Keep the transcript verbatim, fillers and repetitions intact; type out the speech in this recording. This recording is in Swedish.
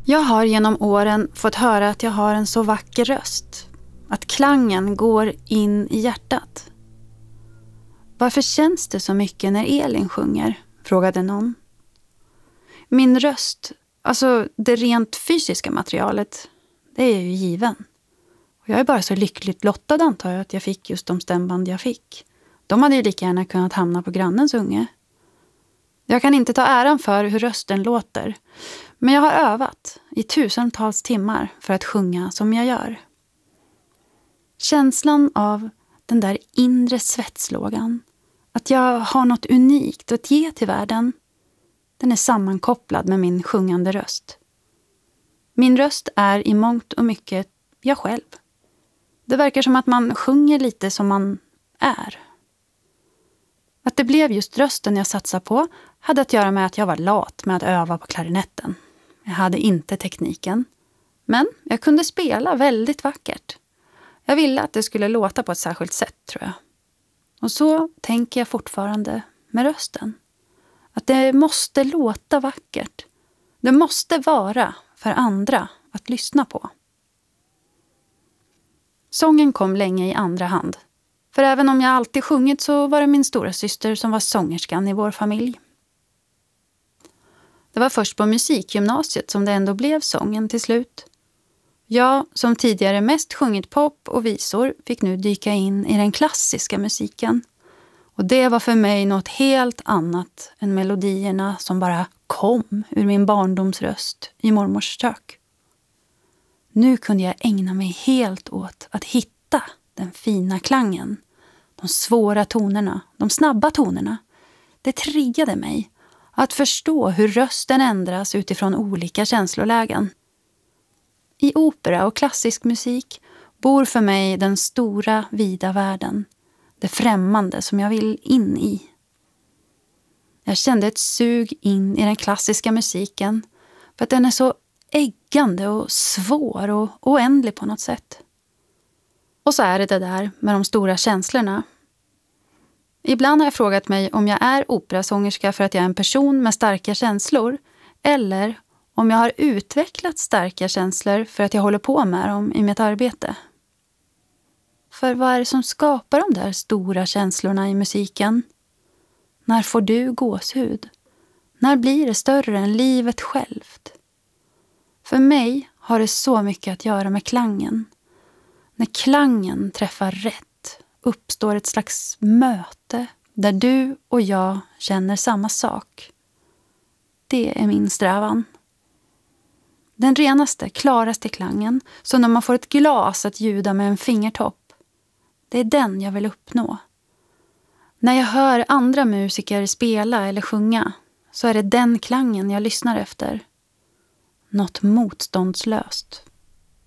Jag har genom åren fått höra att jag har en så vacker röst. Att klangen går in i hjärtat. Varför känns det så mycket när Elin sjunger? Frågade någon. Min röst, alltså det rent fysiska materialet, det är ju given. Och jag är bara så lyckligt lottad antar jag att jag fick just de stämband jag fick. De hade ju lika gärna kunnat hamna på grannens unge. Jag kan inte ta äran för hur rösten låter. Men jag har övat i tusentals timmar för att sjunga som jag gör. Känslan av den där inre svetslågan. Att jag har något unikt att ge till världen. Den är sammankopplad med min sjungande röst. Min röst är i mångt och mycket jag själv. Det verkar som att man sjunger lite som man är. Att det blev just rösten jag satsade på hade att göra med att jag var lat med att öva på klarinetten. Jag hade inte tekniken. Men jag kunde spela väldigt vackert. Jag ville att det skulle låta på ett särskilt sätt tror jag. Och så tänker jag fortfarande med rösten. Att det måste låta vackert. Det måste vara för andra att lyssna på. Sången kom länge i andra hand. För även om jag alltid sjungit så var det min stora syster som var sångerskan i vår familj. Det var först på musikgymnasiet som det ändå blev sången till slut. Jag, som tidigare mest sjungit pop och visor, fick nu dyka in i den klassiska musiken. Och det var för mig något helt annat än melodierna som bara kom ur min barndomsröst i mormors kök. Nu kunde jag ägna mig helt åt att hitta den fina klangen. De svåra tonerna, de snabba tonerna. Det triggade mig att förstå hur rösten ändras utifrån olika känslolägen. I opera och klassisk musik bor för mig den stora, vida världen. Det främmande som jag vill in i. Jag kände ett sug in i den klassiska musiken för att den är så äggande och svår och oändlig på något sätt. Och så är det det där med de stora känslorna. Ibland har jag frågat mig om jag är operasångerska för att jag är en person med starka känslor eller om jag har utvecklat starka känslor för att jag håller på med dem i mitt arbete. För vad är det som skapar de där stora känslorna i musiken? När får du gåshud? När blir det större än livet självt? För mig har det så mycket att göra med klangen. När klangen träffar rätt uppstår ett slags möte där du och jag känner samma sak. Det är min strävan. Den renaste, klaraste klangen, som när man får ett glas att ljuda med en fingertopp. Det är den jag vill uppnå. När jag hör andra musiker spela eller sjunga så är det den klangen jag lyssnar efter. Något motståndslöst.